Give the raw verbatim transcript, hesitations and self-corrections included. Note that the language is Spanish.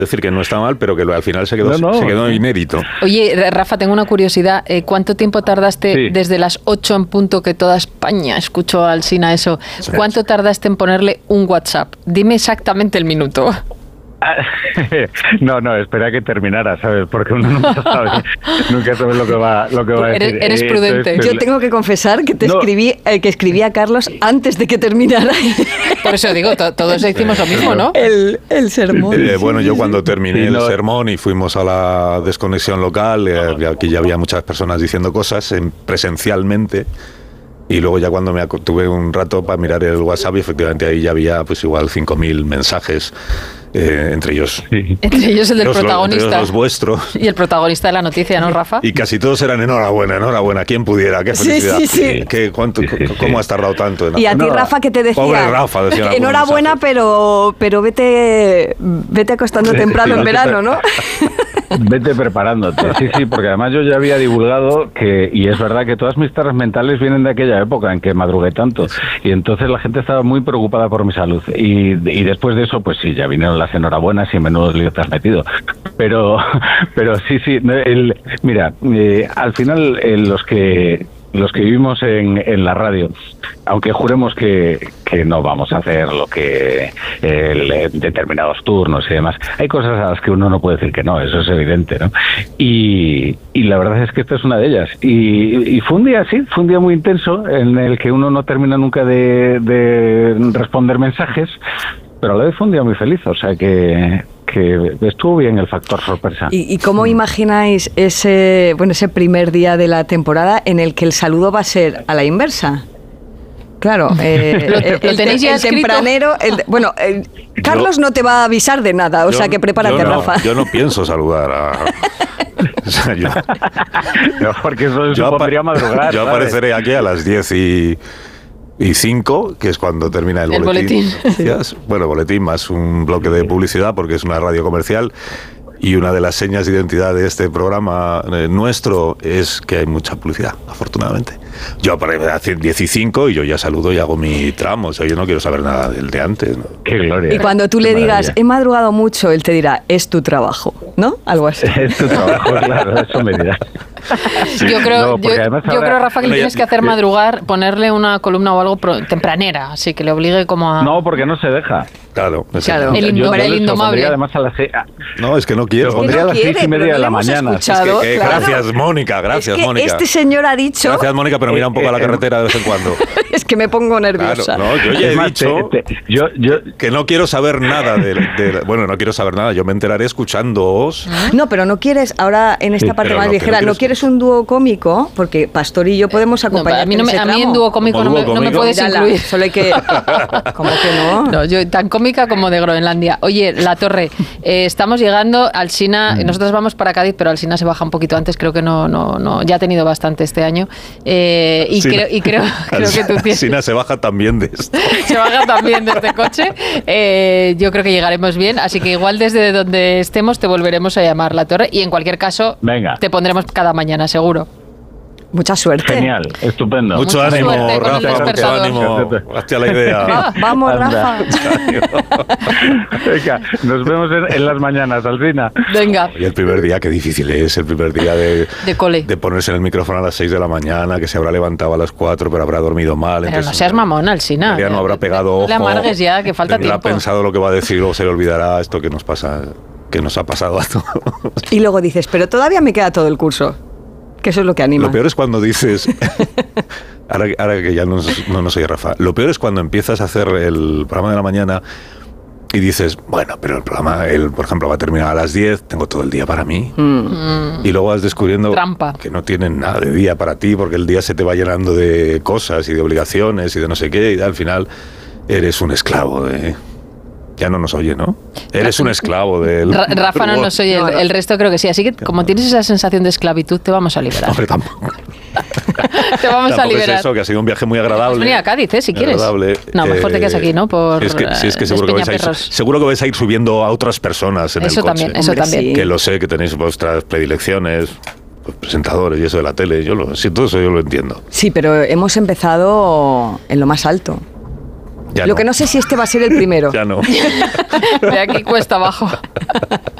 Es decir, que no está mal, pero que al final se quedó, no, no. Se quedó inédito. Oye, Rafa, tengo una curiosidad. ¿Cuánto tiempo tardaste sí. desde las ocho en punto que toda España escuchó a Alsina eso? ¿Cuánto tardaste en ponerle un WhatsApp? Dime exactamente el minuto. No, no, espera a que terminara, ¿sabes? Porque uno nunca sabe, nunca sabe lo que va, lo que va a eres, decir. Eres prudente. Yo tengo que confesar que te no. escribí, eh, que escribí a Carlos antes de que terminara. Por eso digo, to- todos hicimos lo mismo, ¿no? El, el sermón. Eh, bueno, yo cuando terminé el sermón y fuimos a la desconexión local, eh, aquí ya había muchas personas diciendo cosas en, presencialmente. Y luego ya cuando me tuve un rato para mirar el WhatsApp, y efectivamente ahí ya había pues igual cinco mil mensajes, eh, entre ellos. Sí. Entre ellos el del los, protagonista. Los, los vuestros. Y el protagonista de la noticia, ¿no, Rafa? Y casi todos eran enhorabuena, enhorabuena. ¿Quién pudiera? ¡Qué felicidad! Sí, sí, sí. ¿Qué, cuánto, sí, sí, sí. ¿Cómo has tardado tanto en Y a ti, Rafa, que te decía... Pobre Rafa, decía. Enhorabuena, pero, pero vete, vete acostando temprano sí, en verano, ¿no? Vete preparándote, sí, sí, porque además yo ya había divulgado que, y es verdad que todas mis taras mentales vienen de aquella época en que madrugué tanto, y entonces la gente estaba muy preocupada por mi salud, y, y después de eso, pues sí, ya vinieron las enhorabuenas y menudo lío te has metido, pero, pero sí, sí, el, mira, eh, al final eh, los que... los que vivimos en, en la radio, aunque juremos que, que no vamos a hacer lo que el, determinados turnos y demás, hay cosas a las que uno no puede decir que no, eso es evidente, ¿no? Y, y la verdad es que esta es una de ellas. Y, y fue un día, sí, fue un día muy intenso en el que uno no termina nunca de, de responder mensajes, pero a la vez fue un día muy feliz, o sea que... que estuvo bien el factor sorpresa. ¿Y, y cómo imagináis ese, bueno, ese primer día de la temporada en el que el saludo va a ser a la inversa? Claro, eh, ¿Lo, el, ¿lo tenéis ya el tempranero, el, bueno, el, Carlos yo, no te va a avisar de nada, o yo, sea que prepárate, yo no, Rafa. Yo no pienso saludar a... O sea, yo, no, porque eso yo supondría madrugar. Yo ¿sabes? apareceré aquí a las diez y... Y cinco, que es cuando termina el, el boletín. boletín. Bueno, boletín más un bloque de publicidad, porque es una radio comercial. Y una de las señas de identidad de este programa eh, nuestro es que hay mucha publicidad, afortunadamente. Yo aparezco a diez y cinco y yo ya saludo y hago mi tramo. O sea, yo no quiero saber nada del de antes, ¿no? Qué gloria. Y cuando tú Qué le maravilla. digas, he madrugado mucho, él te dirá, es tu trabajo, ¿no? Algo así. Es tu trabajo, claro, eso me dirá. Sí. Yo creo, no, yo, ahora, yo creo, Rafa, que bueno, le tienes ya, que hacer ya, madrugar, ponerle una columna o algo pro, tempranera, así que le obligue como a... No, porque no se deja. Claro, claro. El, indo, yo, yo el indomable. Además a las seis, no, es que no quiero. Lo pondría no a las seis quiere, y media de la mañana. Escuchado, es que, que, claro. Gracias, Mónica, gracias, es que Mónica. Este señor ha dicho... Gracias, Mónica, pero mira un poco a la carretera de vez en cuando. Es que me pongo nerviosa. Claro, no, yo ya he más, dicho te, te, yo, yo, que no quiero saber nada de, de... Bueno, no quiero saber nada, yo me enteraré escuchándoos. No, pero no quieres, ahora en esta sí, parte más no, ligera, no, ¿no quieres un dúo cómico? Porque Pastor y yo podemos acompañar. No, a mí, no me, a mí en dúo cómico, no me, cómico no me puedes Mírala, incluir. Solo hay que... ¿Cómo que no? No, yo tan cómica como de Groenlandia. Oye, La Torre, eh, estamos llegando, Alsina, mm. nosotros vamos para Cádiz, pero Alsina se baja un poquito antes, creo que no, no, no, ya ha tenido bastante este año. Eh, y, Sina, creo, y creo, creo que tú tienes... Alsina se baja también de esto. Se baja también de este coche. Eh, yo creo que llegaremos bien, así que igual desde donde estemos te volveremos a llamar, La Torre, y en cualquier caso Venga. te pondremos cada mañana, seguro. Mucha suerte. Genial, estupendo. Mucho Mucha ánimo, suerte con el Rafa, mucho despertador. ánimo. Hostia la idea. Va, vamos, Rafa. Venga, nos vemos en, en las mañanas, Alsina. Venga. Y el primer día, qué difícil es, el primer día de, de cole. De ponerse en el micrófono a las seis de la mañana, que se habrá levantado a las cuatro, pero habrá dormido mal. Pero entonces, no seas mamón, Alsina. Ya no habrá pegado ojo. No le amargues ya, que falta tendrá tiempo. pensado lo que va a decir, luego se le olvidará esto que nos pasa, que nos ha pasado a todos. Y luego dices, pero todavía me queda todo el curso. Que eso es lo que anima. Lo peor es cuando dices, ahora, ahora que ya no, no, no soy Rafa, lo peor es cuando empiezas a hacer el programa de la mañana y dices, bueno, pero el programa, el, por ejemplo, va a terminar a las diez, tengo todo el día para mí. Mm. Y luego vas descubriendo Trampa. que no tienen nada de día para ti, porque el día se te va llenando de cosas y de obligaciones y de no sé qué, y al final eres un esclavo de... Ya no nos oye, ¿no? Eres un esclavo del... Rafa no nos oye, el, el resto creo que sí. Así que como tienes esa sensación de esclavitud, te vamos a liberar. Hombre, tampoco. Te vamos tampoco a liberar. Es eso, que ha sido un viaje muy agradable. Venir a Cádiz, ¿eh? Si quieres. Agradable. No, mejor eh, te quedas aquí, ¿no? Por, es que, sí, es que seguro que, vais a ir, seguro que vais a ir subiendo a otras personas en eso el coche. También, eso Hombre, también. sí. Que lo sé, que tenéis vuestras predilecciones, pues, presentadores y eso de la tele. Yo lo, sí, todo eso yo lo entiendo. Sí, pero hemos empezado en lo más alto. Ya Lo no. que no sé si este va a ser el primero. Ya no. De aquí cuesta abajo.